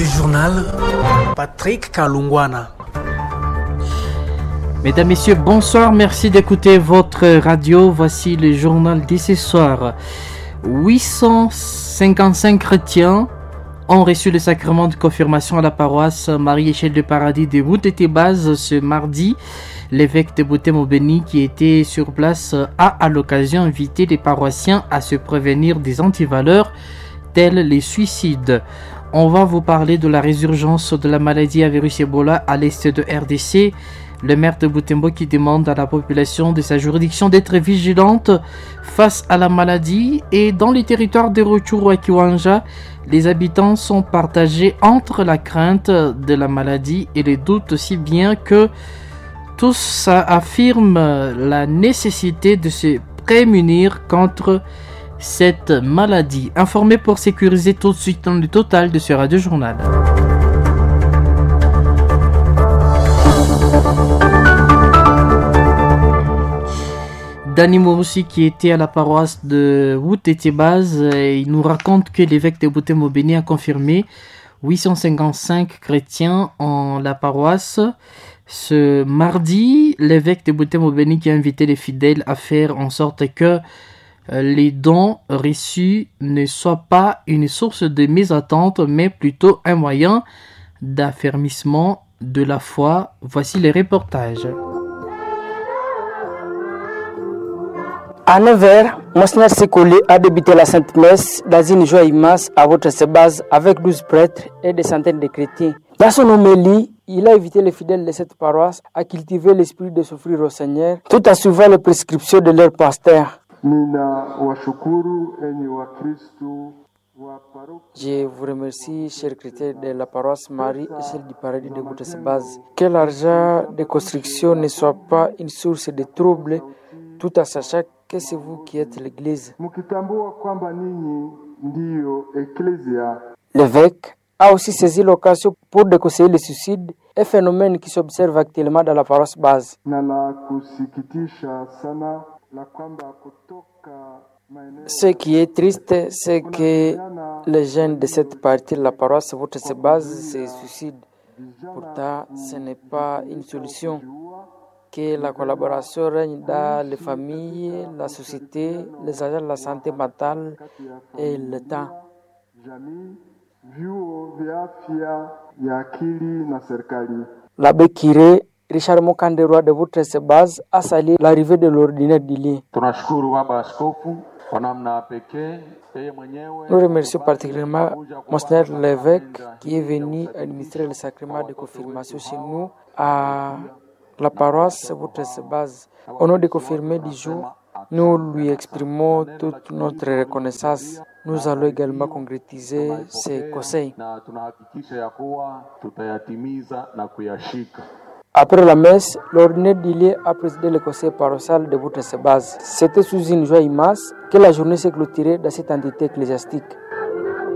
journal, Patrick Kalungwana. Mesdames, Messieurs, bonsoir, merci d'écouter votre radio. Voici le journal de ce soir. 855 chrétiens ont reçu le sacrement de confirmation à la paroisse Marie-Échelle de Paradis de Boutété-Base ce mardi. L'évêque de Butembo-Beni qui était sur place a à l'occasion invité les paroissiens à se prévenir des antivaleurs tels les suicides. On va vous parler de la résurgence de la maladie à virus Ebola à l'est de RDC. Le maire de Butembo qui demande à la population de sa juridiction d'être vigilante face à la maladie. Et dans les territoires de Rutshuru et Kiwanja, les habitants sont partagés entre la crainte de la maladie et les doutes, si bien que tous affirment la nécessité de se prémunir contre cette maladie. Informé pour sécuriser tout de suite dans le total de ce radio journal. Dani Moussi qui était à la paroisse de Boutété-Base, il nous raconte que l'évêque de Butembo-Beni a confirmé 855 chrétiens en la paroisse. Ce mardi, l'évêque de Butembo-Beni qui a invité les fidèles à faire en sorte que les dons reçus ne soient pas une source de mésattente, mais plutôt un moyen d'affermissement de la foi. Voici les reportages. À 9h, Monseigneur Sekoulé a débuté la Sainte Messe dans une joie immense à Boutété-Base avec 12 prêtres et des centaines de chrétiens. Dans son homélie, il a invité les fidèles de cette paroisse à cultiver l'esprit de s'offrir au Seigneur tout en suivant les prescriptions de leur pasteur. Je vous remercie, chers chrétiens de la paroisse Marie-Échelle du Paradis de Boutété-Base. Que l'argent de construction ne soit pas une source de troubles, tout en sachant que c'est vous qui êtes l'Église. L'évêque a aussi saisi l'occasion pour déconseiller le suicide, un phénomène qui s'observe actuellement dans la paroisse base. Ce qui est triste, c'est que les jeunes de cette partie de la paroisse Boutété-Base se suicident. Pourtant, ce n'est pas une solution. Que la collaboration règne dans les familles, la société, les agents de la santé mentale et l'État. L'abbé Kiré Richard Mokandero de Boutété-Base a salué l'arrivée de l'ordinaire d'Ili. Nous remercions particulièrement Monseigneur l'évêque qui est venu administrer le sacrement de confirmation chez nous à la paroisse Boutété-Base. Au nom des confirmés du jour, nous lui exprimons toute notre reconnaissance. Nous allons également concrétiser ces conseils. Après la messe, l'ordinaire d'Ili a présidé le conseil paroissial de Boutété-Base. C'était sous une joie immense que la journée s'est clôturée dans cette entité ecclésiastique.